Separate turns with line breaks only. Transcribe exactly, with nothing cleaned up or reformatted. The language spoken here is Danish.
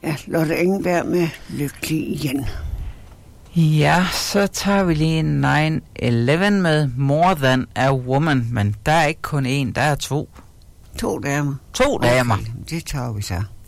Ja, Lotte Engberg med Lykkelig igen.
Ja, så tager vi lige nine eleven med More Than a Woman, men der er ikke kun én, der er to.
To damer.
To damer.
Okay, det tager vi så.